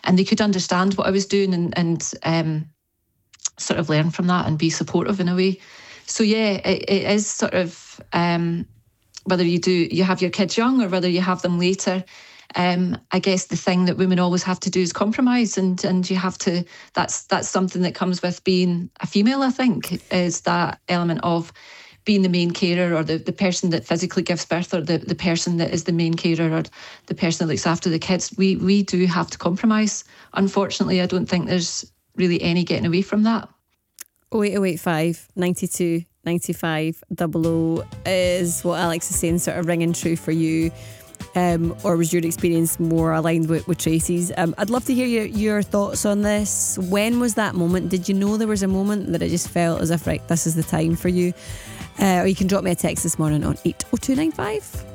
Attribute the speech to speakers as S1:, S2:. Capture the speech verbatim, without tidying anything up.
S1: and they could understand what I was doing and, and um, sort of learn from that and be supportive in a way. So yeah, it, it is sort of um, whether you do you have your kids young or whether you have them later. Um, I guess the thing that women always have to do is compromise, and and you have to. That's that's something that comes with being a female. I think is that element of being the main carer, or the, the person that physically gives birth, or the, the person that is the main carer, or the person that looks after the kids. We we do have to compromise. Unfortunately, I don't think there's really any getting away from that.
S2: oh eight oh eight five, ninety-two, ninety-five, double oh is what Alex is saying, sort of ringing true for you. Um, or was your experience more aligned with, with Tracy's? Um, I'd love to hear your, your thoughts on this. When was that moment? Did you know there was a moment that it just felt as if, right, this is the time for you? Uh, or you can drop me a text this morning on eight oh two nine five.